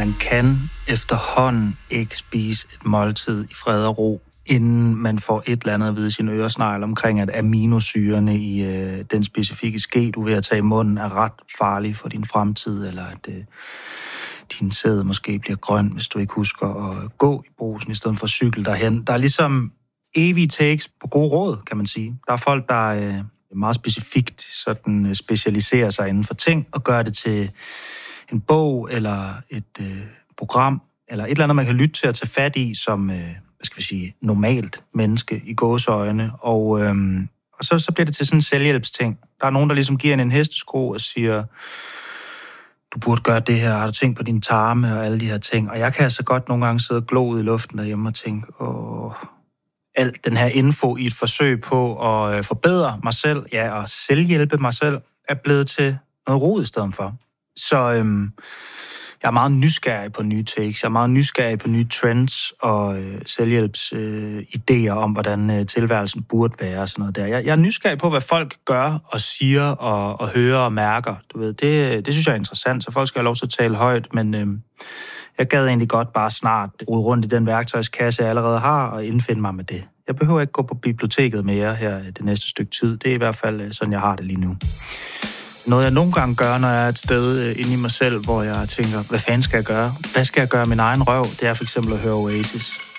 man kan efterhånden ikke spise et måltid i fred og ro, inden man får et eller andet at vide i sin øresnegl omkring, at aminosyrene i den specifikke ske, du er ved at tage i munden, er ret farlige for din fremtid, eller at din sæd måske bliver grøn, hvis du ikke husker at gå i brusen i stedet for at cykle derhen. Der er ligesom evige takes på gode råd, kan man sige. Der er folk, der meget specifikt sådan specialiserer sig inden for ting og gør det til en bog eller et program, eller et eller andet, man kan lytte til at tage fat i som, normalt menneske i gåseøjne. Og så bliver det til sådan en selvhjælpsting. Der er nogen, der ligesom giver en hestesko og siger, du burde gøre det her, har du tænkt på dine tarme og alle de her ting. Og jeg kan altså godt nogle gange sidde og glo ud i luften derhjemme og tænke, alt den her info i et forsøg på at forbedre mig selv, og selvhjælpe mig selv, er blevet til noget rod i stedet for. Så jeg er meget nysgerrig på nye takes, jeg er meget nysgerrig på nye trends og selvhjælpsidéer om, hvordan tilværelsen burde være og sådan noget der. Jeg er nysgerrig på, hvad folk gør og siger og hører og mærker. Du ved, det synes jeg er interessant, så folk skal have lov til at tale højt, men jeg gad egentlig godt bare snart rode rundt i den værktøjskasse, jeg allerede har, og indfinde mig med det. Jeg behøver ikke gå på biblioteket mere her det næste stykke tid. Det er i hvert fald sådan, jeg har det lige nu. Noget, jeg nogle gange gør, når jeg er et sted inde i mig selv, hvor jeg tænker, hvad fanden skal jeg gøre? Hvad skal jeg gøre med min egen røv? Det er for eksempel at høre Oasis.